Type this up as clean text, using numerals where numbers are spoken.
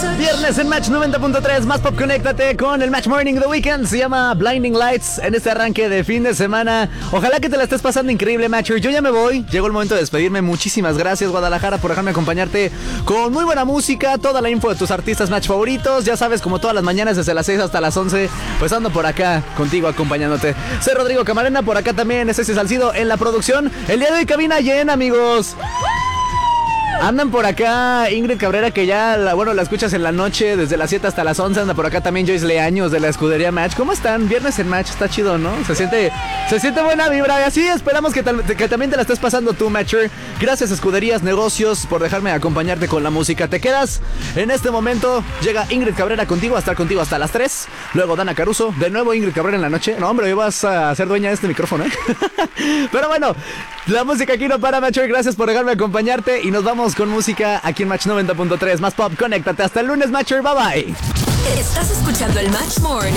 Viernes en Match 90.3, más pop, conéctate con el Match Morning The Weekend. Se llama Blinding Lights en este arranque de fin de semana. Ojalá que te la estés pasando increíble, Matcher. Yo ya me voy, llegó el momento de despedirme. Muchísimas gracias, Guadalajara, por dejarme acompañarte con muy buena música, toda la info de tus artistas Match favoritos. Ya sabes, como todas las mañanas desde las 6 hasta las 11, pues ando por acá contigo acompañándote. Soy Rodrigo Camarena, por acá también es Ceci Salcido en la producción. El día de hoy cabina llena, amigos. Andan por acá Ingrid Cabrera, que ya la escuchas en la noche, desde las 7 hasta las 11. Anda por acá también Joyce Leaños de la escudería Match. ¿Cómo están? Viernes en Match, está chido, ¿no? Se siente buena vibra. Y así esperamos que también te la estés pasando tú, Matcher. Gracias, escuderías, negocios, por dejarme acompañarte con la música. Te quedas en este momento. Llega Ingrid Cabrera contigo, a estar contigo hasta las 3. Luego Dana Caruso, de nuevo Ingrid Cabrera en la noche. No, hombre, hoy vas a ser dueña de este micrófono, ¿eh? Pero bueno, la música aquí no para, Matcher. Gracias por dejarme acompañarte y nos vamos con música aquí en Match 90.3. Más pop, conéctate hasta el lunes, Matcher. Bye bye. Estás escuchando el Match Morning.